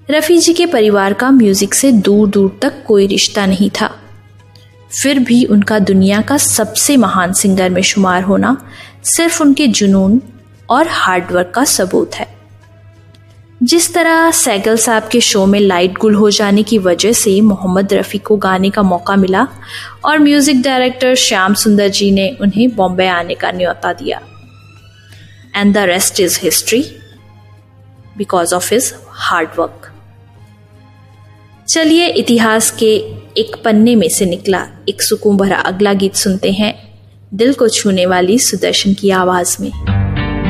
रफ़ी जी के परिवार का म्यूजिक से दूर दूर तक कोई रिश्ता नहीं था, फिर भी उनका दुनिया का सबसे महान सिंगर में शुमार होना सिर्फ उनके जुनून और हार्डवर्क का सबूत है। जिस तरह सैगल साहब के शो में लाइट गुल हो जाने की वजह से मोहम्मद रफ़ी को गाने का मौका मिला और म्यूजिक डायरेक्टर श्याम सुंदर जी ने उन्हें बॉम्बे आने का न्योता दिया, and the rest is history because of his hard work. चलिए इतिहास के एक पन्ने में से निकला एक सुकून भरा अगला गीत सुनते हैं, दिल को छूने वाली सुदर्शन की आवाज में।